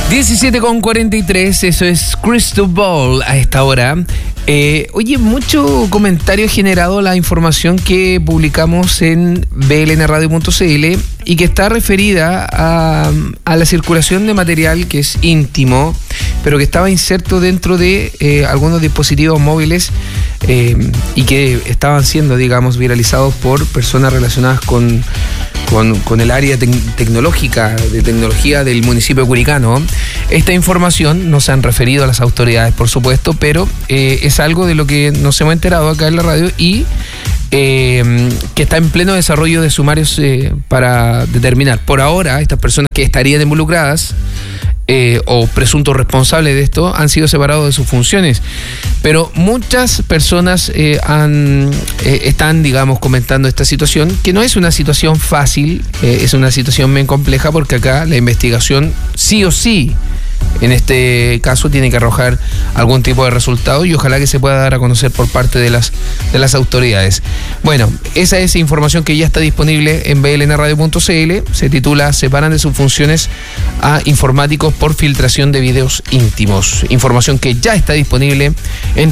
17:43, eso es Crystal Ball a esta hora. Oye, mucho comentario generado la información que publicamos en blnradio.cl y que está referida a la circulación de material que es íntimo, pero que estaba inserto dentro de algunos dispositivos móviles y que estaban siendo, digamos, viralizados por personas relacionadas con el área tecnológica, de tecnología del municipio de Curicano. Esta información no se han referido a las autoridades, por supuesto, pero es algo de lo que nos hemos enterado acá en la radio y que está en pleno desarrollo de sumarios para determinar. Por ahora, estas personas que estarían involucradas o presuntos responsables de esto han sido separados de sus funciones, pero muchas personas están, digamos, comentando esta situación, que no es una situación fácil, es una situación bien compleja, porque acá la investigación sí o sí en este caso tiene que arrojar algún tipo de resultado y ojalá que se pueda dar a conocer por parte de las autoridades. Bueno, esa es información que ya está disponible en blnradio.cl. Se titula "Separan de sus funciones a informáticos por filtración de videos íntimos". Información que ya está disponible en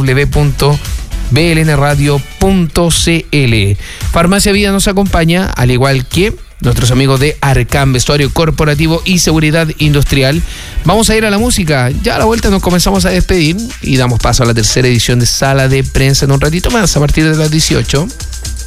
www.blnradio.cl. Farmacia Vida nos acompaña, al igual que nuestros amigos de Arcam, vestuario corporativo y seguridad industrial. Vamos a ir a la música. Ya a la vuelta nos comenzamos a despedir y damos paso a la tercera edición de Sala de Prensa en un ratito más, a partir de las 18.